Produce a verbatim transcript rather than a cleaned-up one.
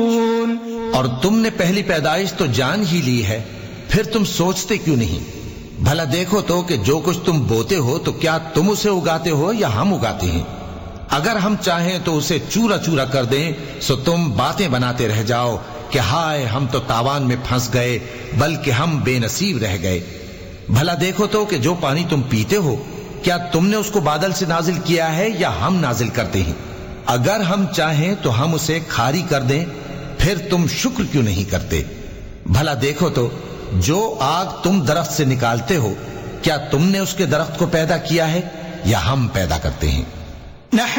और तुमने पहली पैदाइश तो जान ही ली है, फिर तुम सोचते क्यों नहीं? भला देखो तो कि जो कुछ तुम बोते हो तो क्या तुम उसे उगाते हो या हम उगाते हैं? अगर हम चाहें तो उसे चूरा चूरा कर दें, सो तुम बातें बनाते रह जाओ कि हाय हम तो तावान में फंस गए, बल्कि हम बेनसीब रह गए। भला देखो तो कि जो पानी तुम पीते हो, क्या तुमने उसको बादल से नाजिल किया है या हम नाजिल करते हैं? अगर हम चाहें तो हम उसे खारी कर दें, फिर तुम शुक्र क्यों नहीं करते? भला देखो तो जो आग तुम दरख्त से निकालते हो, क्या तुमने उसके दरख्त को पैदा किया है या हम पैदा करते हैं?